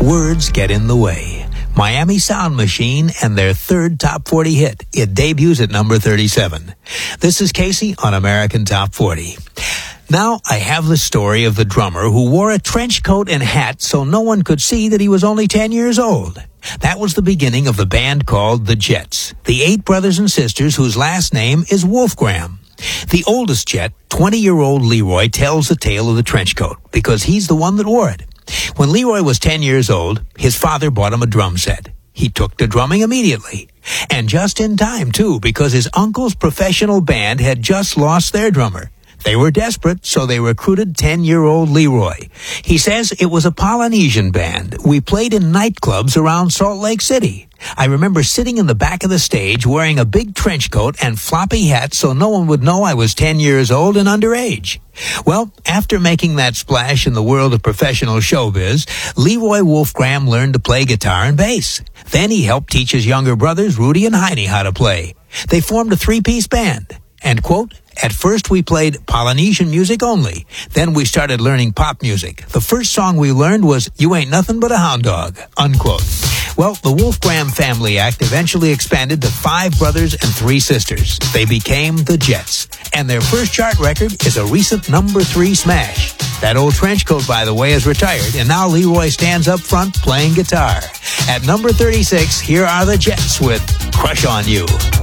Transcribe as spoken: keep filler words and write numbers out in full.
words get in the way. Miami Sound Machine and their third top forty hit. It debuts at number thirty-seven. This is Casey on American Top forty. Now I have the story of the drummer who wore a trench coat and hat so no one could see that he was only ten years old. That was the beginning of the band called the Jets, the eight brothers and sisters whose last name is Wolfgram. The oldest Jet, twenty-year-old Leroy, tells the tale of the trench coat because he's the one that wore it. When Leroy was ten years old, his father bought him a drum set. He took to drumming immediately. And just in time, too, because his uncle's professional band had just lost their drummer. They were desperate, so they recruited ten-year-old Leroy. He says it was a Polynesian band. We played in nightclubs around Salt Lake City. I remember sitting in the back of the stage wearing a big trench coat and floppy hat so no one would know I was ten years old and underage. Well, after making that splash in the world of professional showbiz, Leroy Wolfgram learned to play guitar and bass. Then he helped teach his younger brothers, Rudy and Heine, how to play. They formed a three-piece band. And, quote, at first we played Polynesian music only. Then we started learning pop music. The first song we learned was You Ain't Nothing But a Hound Dog, unquote. Well, the Wolfgram Family Act eventually expanded to five brothers and three sisters. They became the Jets. And their first chart record is a recent number three smash. That old trench coat, by the way, is retired, and now Leroy stands up front playing guitar. At number thirty-six, here are the Jets with Crush on You.